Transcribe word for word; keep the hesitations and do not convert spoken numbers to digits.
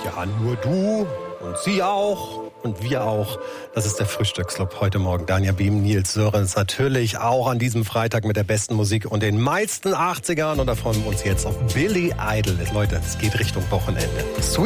Ja, nur du und sie auch und wir auch. Das ist der Frühstücksclub heute Morgen. Danja Behm, Nils Sörens natürlich auch an diesem Freitag mit der besten Musik und den meisten achtzigern. Und da freuen wir uns jetzt auf Billy Idol. Leute, es geht Richtung Wochenende. Sweet